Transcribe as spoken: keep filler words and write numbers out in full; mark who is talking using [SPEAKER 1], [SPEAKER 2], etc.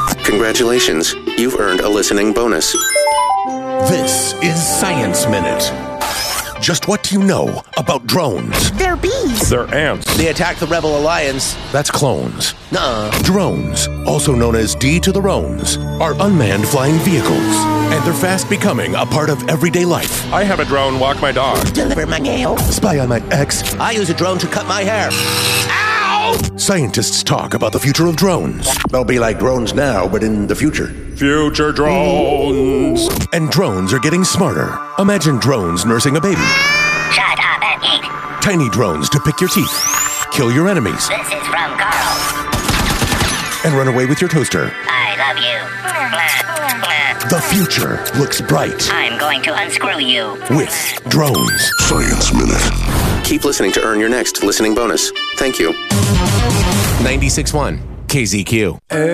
[SPEAKER 1] Congratulations, you've earned a listening bonus.
[SPEAKER 2] This is Science Minute. Just what do you know about drones?
[SPEAKER 3] They're bees.
[SPEAKER 4] They're ants.
[SPEAKER 5] They attack the Rebel Alliance.
[SPEAKER 2] That's clones.
[SPEAKER 5] Nuh-uh.
[SPEAKER 2] Drones, also known as D to the Rones, are unmanned flying vehicles, and they're fast becoming a part of everyday life.
[SPEAKER 4] I have a drone walk my dog.
[SPEAKER 3] Deliver my mail.
[SPEAKER 2] Spy on my ex.
[SPEAKER 5] I use a drone to cut my hair.
[SPEAKER 2] Scientists talk about the future of drones.
[SPEAKER 6] They'll be like drones now, but in the future.
[SPEAKER 4] Future drones.
[SPEAKER 2] And drones are getting smarter. Imagine drones nursing a baby.
[SPEAKER 7] Shut up and eat.
[SPEAKER 2] Tiny drones to pick your teeth, kill your enemies,
[SPEAKER 7] This is from Carl.
[SPEAKER 2] and run away with your toaster.
[SPEAKER 7] I love you.
[SPEAKER 2] The future looks bright
[SPEAKER 7] I'm going to unscrew you.
[SPEAKER 2] with drones.
[SPEAKER 6] Science Minute.
[SPEAKER 1] Keep listening to earn your next listening bonus. Thank you.
[SPEAKER 8] ninety-six point one K Z Q.